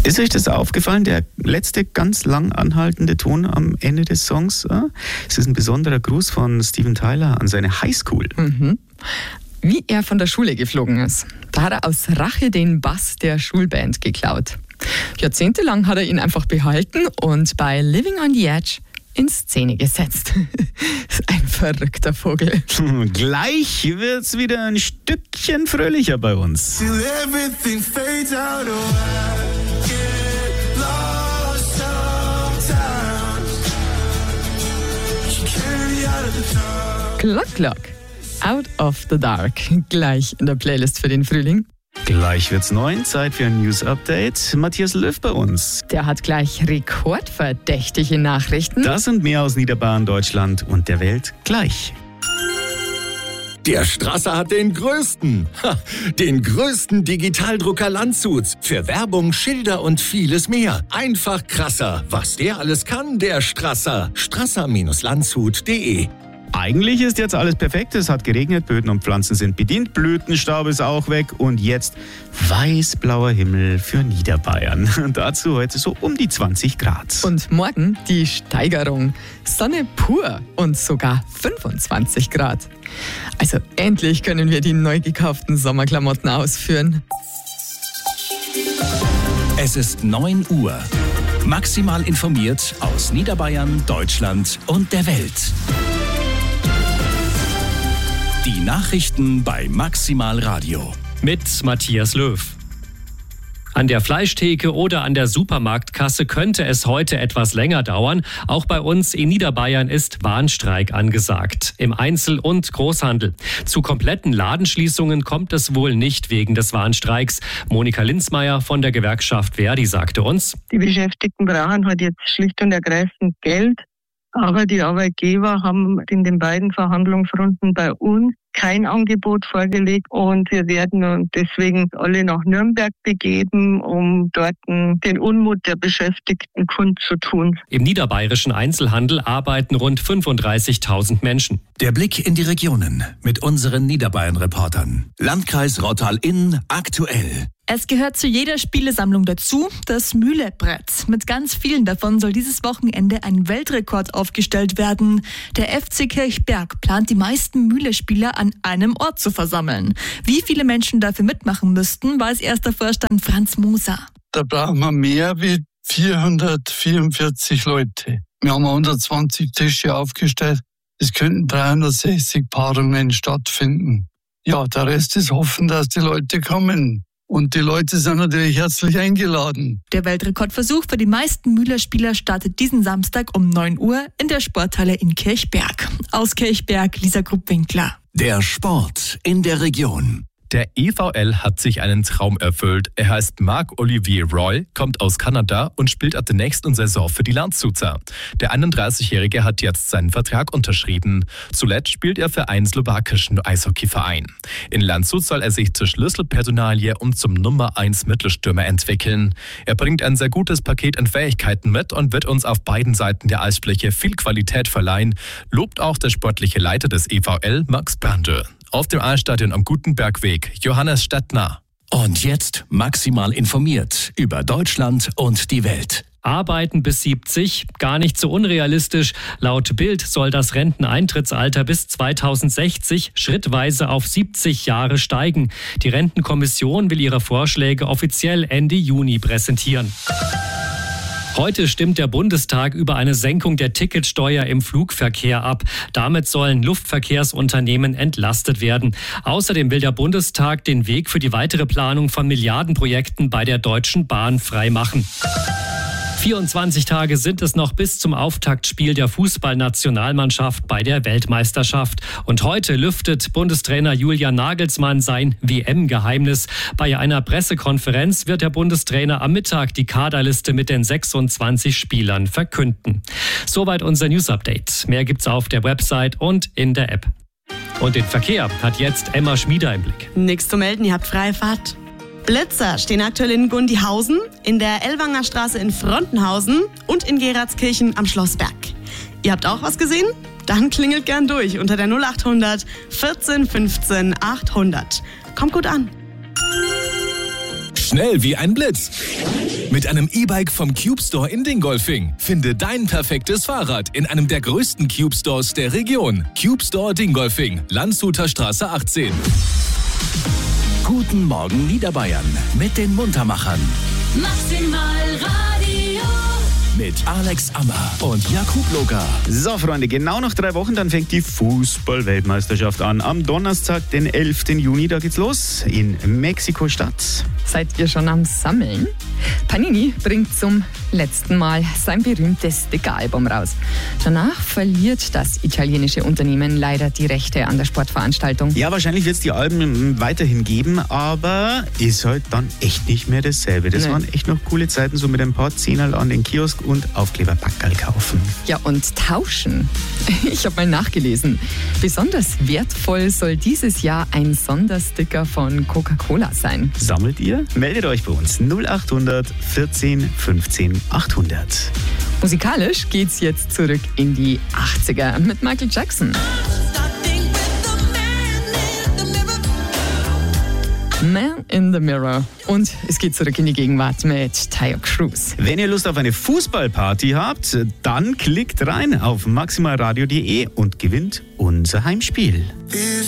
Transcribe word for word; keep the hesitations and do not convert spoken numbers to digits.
Ist euch das aufgefallen, der letzte ganz lang anhaltende Ton am Ende des Songs? Es ist ein besonderer Gruß von Steven Tyler an seine Highschool. Mhm. Wie er von der Schule geflogen ist. Da hat er aus Rache den Bass der Schulband geklaut. Jahrzehntelang hat er ihn einfach behalten und bei Living on the Edge in Szene gesetzt. Ein verrückter Vogel. Gleich wird's wieder ein Stückchen fröhlicher bei uns. Glock, Glock. Out of the Dark. Gleich in der Playlist für den Frühling. Gleich wird's neun, Zeit für ein News-Update. Matthias Löw bei uns. Der hat gleich rekordverdächtige Nachrichten. Das und mehr aus Niederbayern, Deutschland und der Welt gleich. Der Strasser hat den größten, ha, den größten Digitaldrucker Landshuts. Für Werbung, Schilder und vieles mehr. Einfach krasser. Was der alles kann, der Strasser. strasser Landshut punkt de. Eigentlich ist jetzt alles perfekt. Es hat geregnet, Böden und Pflanzen sind bedient, Blütenstaub ist auch weg und jetzt weiß-blauer Himmel für Niederbayern. Dazu heute so um die zwanzig Grad. Und morgen die Steigerung. Sonne pur und sogar fünfundzwanzig Grad. Also endlich können wir die neu gekauften Sommerklamotten ausführen. Es ist neun Uhr. Maximal informiert aus Niederbayern, Deutschland und der Welt. Die Nachrichten bei Maximal Radio. Mit Matthias Löw. An der Fleischtheke oder an der Supermarktkasse könnte es heute etwas länger dauern. Auch bei uns in Niederbayern ist Warnstreik angesagt. Im Einzel- und Großhandel. Zu kompletten Ladenschließungen kommt es wohl nicht wegen des Warnstreiks. Monika Linzmeier von der Gewerkschaft Verdi sagte uns: Die Beschäftigten brauchen halt jetzt schlicht und ergreifend Geld. Aber die Arbeitgeber haben in den beiden Verhandlungsrunden bei uns kein Angebot vorgelegt und wir werden uns deswegen alle nach Nürnberg begeben, um dort den Unmut der Beschäftigten kundzutun. Im niederbayerischen Einzelhandel arbeiten rund fünfunddreißigtausend Menschen. Der Blick in die Regionen mit unseren Niederbayern-Reportern. Landkreis Rottal-Inn aktuell. Es gehört zu jeder Spielesammlung dazu, das Mühlebrett. Mit ganz vielen davon soll dieses Wochenende ein Weltrekord aufgestellt werden. Der F C Kirchberg plant, die meisten Mühlespieler an einem Ort zu versammeln. Wie viele Menschen dafür mitmachen müssten, weiß erster Vorstand Franz Moser. Da brauchen wir mehr wie vierhundertvierundvierzig Leute. Wir haben hundertzwanzig Tische aufgestellt. Es könnten dreihundertsechzig Paarungen stattfinden. Ja, der Rest ist hoffen, dass die Leute kommen. Und die Leute sind natürlich herzlich eingeladen. Der Weltrekordversuch für die meisten Mühlerspieler startet diesen Samstag um neun Uhr in der Sporthalle in Kirchberg. Aus Kirchberg, Lisa Gruppwinkler. Der Sport in der Region. Der E V L hat sich einen Traum erfüllt. Er heißt Marc-Olivier Roy, kommt aus Kanada und spielt ab der nächsten Saison für die Landshutser. Der einunddreißigjährige hat jetzt seinen Vertrag unterschrieben. Zuletzt spielt er für einen slowakischen Eishockeyverein. In Landshut soll er sich zur Schlüsselpersonalie und zum Nummer eins Mittelstürmer entwickeln. Er bringt ein sehr gutes Paket an Fähigkeiten mit und wird uns auf beiden Seiten der Eisfläche viel Qualität verleihen, lobt auch der sportliche Leiter des E V L, Max Brandl. Auf dem Eisstadion am Gutenbergweg, Johannes Stettner. Und jetzt maximal informiert über Deutschland und die Welt. Arbeiten bis siebzig, gar nicht so unrealistisch. Laut Bild soll das Renteneintrittsalter bis zweitausendsechzig schrittweise auf siebzig Jahre steigen. Die Rentenkommission will ihre Vorschläge offiziell Ende Juni präsentieren. Heute stimmt der Bundestag über eine Senkung der Ticketsteuer im Flugverkehr ab. Damit sollen Luftverkehrsunternehmen entlastet werden. Außerdem will der Bundestag den Weg für die weitere Planung von Milliardenprojekten bei der Deutschen Bahn freimachen. vierundzwanzig Tage sind es noch bis zum Auftaktspiel der Fußballnationalmannschaft bei der Weltmeisterschaft. Und heute lüftet Bundestrainer Julian Nagelsmann sein W M-Geheimnis. Bei einer Pressekonferenz wird der Bundestrainer am Mittag die Kaderliste mit den sechsundzwanzig Spielern verkünden. Soweit unser News-Update. Mehr gibt's auf der Website und in der App. Und den Verkehr hat jetzt Emma Schmieder im Blick. Nichts zu melden, ihr habt freie Fahrt. Blitzer stehen aktuell in Gundihausen, in der Ellwanger Straße in Frontenhausen und in Geradskirchen am Schlossberg. Ihr habt auch was gesehen? Dann klingelt gern durch unter der null achthundert vierzehn fünfzehn achthundert. Kommt gut an. Schnell wie ein Blitz. Mit einem E-Bike vom Cube Store in Dingolfing. Finde dein perfektes Fahrrad in einem der größten Cube Stores der Region. Cube Store Dingolfing, Landshuter Straße achtzehn. Guten Morgen Niederbayern mit den Muntermachern. Maximal Radio. Mit Alex Ammer und Jakub Loga. So, Freunde, genau noch drei Wochen, dann fängt die Fußball-Weltmeisterschaft an. Am Donnerstag, den elften Juni, da geht's los in Mexiko-Stadt. Seid ihr schon am Sammeln? Panini bringt zum letzten Mal sein berühmtes Sticker-Album raus. Danach verliert das italienische Unternehmen leider die Rechte an der Sportveranstaltung. Ja, wahrscheinlich wird es die Alben weiterhin geben, aber ist halt dann echt nicht mehr dasselbe. Das Nee. waren echt noch coole Zeiten, so mit ein paar Zehnerl an den Kiosk und Aufkleberpackerl kaufen. Ja, und tauschen. Ich habe mal nachgelesen. Besonders wertvoll soll dieses Jahr ein Sondersticker von Coca-Cola sein. Sammelt ihr? Meldet euch bei uns null acht hundert vierzehn fünfzehn achthundert. Musikalisch geht's jetzt zurück in die achtziger mit Michael Jackson. Man in the Mirror. Und es geht zurück in die Gegenwart mit Tayo Cruz. Wenn ihr Lust auf eine Fußballparty habt, dann klickt rein auf maximalradio punkt de und gewinnt unser Heimspiel.